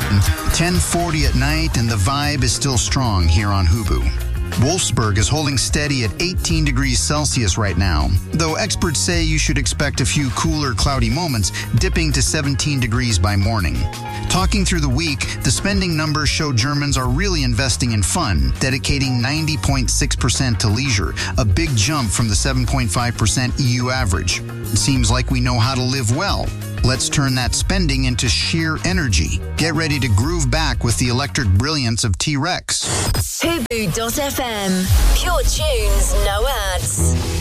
10:40 at night, and the vibe is still strong here on Hubu. Wolfsburg is holding steady at 18 degrees Celsius right now, though experts say you should expect a few cooler, cloudy moments, dipping to 17 degrees by morning. Talking through the week, the spending numbers show Germans are really investing in fun, dedicating 90.6% to leisure, a big jump from the 7.5% EU average. It seems like we know how to live well. Let's turn that spending into sheer energy. Get ready to groove back with the electric brilliance of T-Rex. Hubu.fm. Pure tunes, no ads.